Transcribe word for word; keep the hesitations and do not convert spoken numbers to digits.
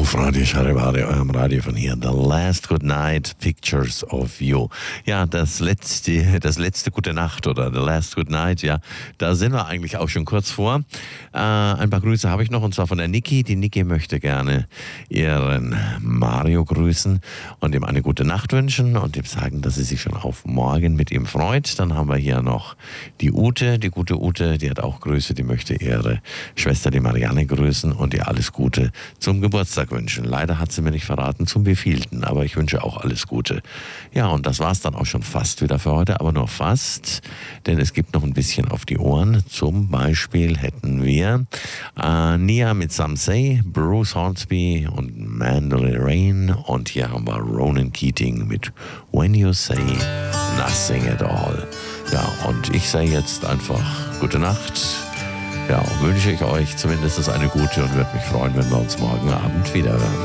auf Radio Charivari, eurem Radio von hier. The Last Good Night, Pictures of You. Ja, das letzte, das letzte Gute Nacht oder The Last Good Night, ja, da sind wir eigentlich auch schon kurz vor. Äh, ein paar Grüße habe ich noch und zwar von der Niki. Die Niki möchte gerne ihren Mario grüßen und ihm eine gute Nacht wünschen und ihm sagen, dass sie sich schon auf morgen mit ihm freut. Dann haben wir hier noch die Ute, die gute Ute, die hat auch Grüße, die möchte ihre Schwester, die Marianne, grüßen und ihr alles Gute zum Geburtstag wünschen. Leider hat sie mir nicht verraten, zum wievielten, aber ich wünsche auch alles Gute. Ja, und das war's dann auch schon fast wieder für heute, aber nur fast, denn es gibt noch ein bisschen auf die Ohren. Zum Beispiel hätten wir äh, Nia mit Some Say, Bruce Hornsby und Mandolin Rain und hier haben wir Ronan Keating mit When You Say Nothing at All. Ja, und ich sage jetzt einfach gute Nacht. Ja, wünsche ich euch zumindest eine gute und würde mich freuen, wenn wir uns morgen Abend wieder hören.